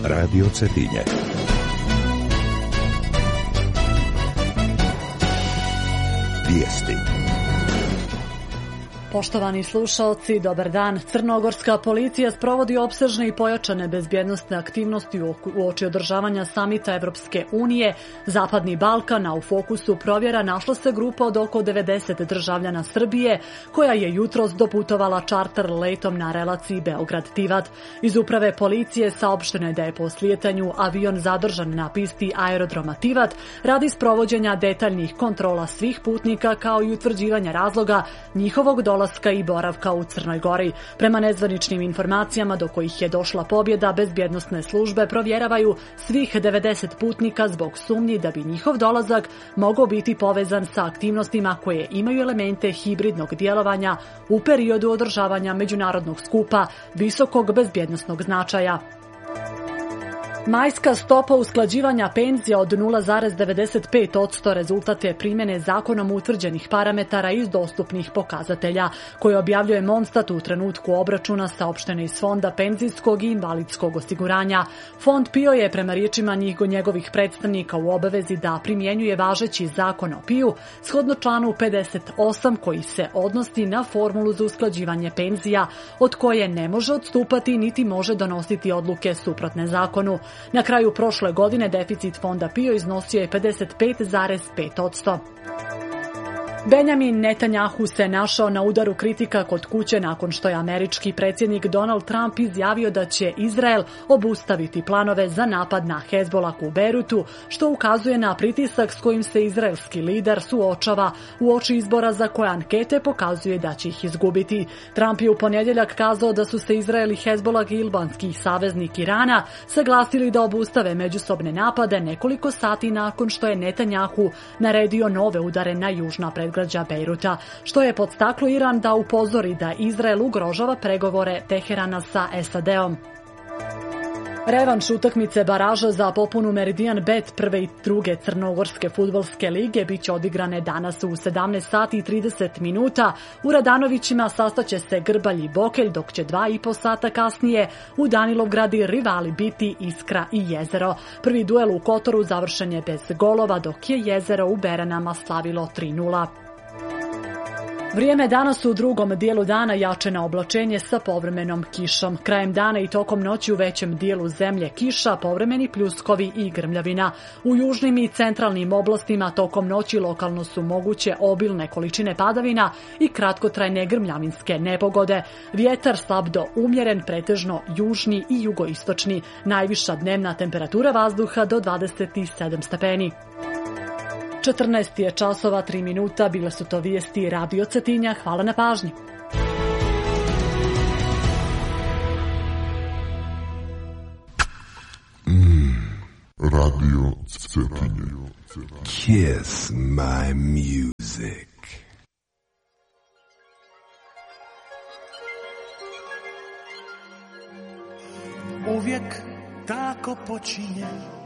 Radio Cetinje. Vijesti. Poštovani slušaoci, dobar dan. Crnogorska policija sprovodi opsežne i pojačane bezbjednosne aktivnosti uoči održavanja samita Evropske unije. Zapadni Balkan, a u fokusu provjera našla se grupa od oko 90 državljana Srbije, koja je jutros doputovala čarter letom na relaciji Beograd-Tivat. Iz uprave policije saopšteno je da je po slijetanju avion zadržan na pisti aerodroma Tivat radi sprovođenja detaljnih kontrola svih putnika kao i utvrđivanja razloga njihovog dolaska i boravka u Crnoj Gori. Prema nezvaničnim informacijama do kojih je došla pobjeda, bezbjednosne službe provjeravaju svih 90 putnika zbog sumnji da bi njihov dolazak mogao biti povezan sa aktivnostima koje imaju elemente hibridnog djelovanja u periodu održavanja međunarodnog skupa visokog bezbjednosnog značaja. Majska stopa usklađivanja penzija od 0,95% rezultat je primjene zakonom utvrđenih parametara iz dostupnih pokazatelja, koje objavljuje Monstat u trenutku obračuna saopštene iz Fonda penzijskog i invalidskog osiguranja. Fond PIO je prema riječima njegovih predstavnika u obavezi da primjenjuje važeći zakon o PIO shodno članu 58 koji se odnosi na formulu za usklađivanje penzija, od koje ne može odstupati niti može donositi odluke suprotne zakonu. Na kraju prošle godine deficit fonda PIO iznosio je 55,5%. Benjamin Netanjahu se našao na udaru kritika kod kuće nakon što je američki predsjednik Donald Trump izjavio da će Izrael obustaviti planove za napad na Hezbolah u Beirutu, što ukazuje na pritisak s kojim se izraelski lider suočava uoči izbora za koje ankete pokazuje da će ih izgubiti. Trump je u ponedjeljak kazao da su se Izrael i Hezbolah i libanski saveznik Irana saglasili da obustave međusobne napade nekoliko sati nakon što je Netanjahu naredio nove udare na južna predgrađa Beiruta, što je podstaklo Iran da upozori da Izrael ugrožava pregovore Teherana sa SAD-om. Revanš utakmice baraža za popunu Meridian Bet prve i druge Crnogorske fudbalske lige biće odigrane danas u 17 sati i 30 minuta. U Radanovićima sastaće se Grbalj i Bokelj, dok će 2,5 sata kasnije u Danilovgradi rivali biti Iskra i Jezero. Prvi duel u Kotoru završen je bez golova, dok je Jezero u Beranama slavilo 3:0. Vrijeme danas u drugom dijelu dana jače na oblačenje sa povremenom kišom. Krajem dana i tokom noći u većem dijelu zemlje kiša, povremeni pljuskovi i grmljavina. U južnim i centralnim oblastima tokom noći lokalno su moguće obilne količine padavina i kratkotrajne grmljavinske nepogode. Vjetar slab do umjeren, pretežno južni i jugoistočni. Najviša dnevna temperatura vazduha do 27 stepeni. 14 je časova 3 minuta, bile su to vijesti Radio Cetinja. Hvala na pažnji. Radio Cetinje. Kiss my music. Uvijek tako počinje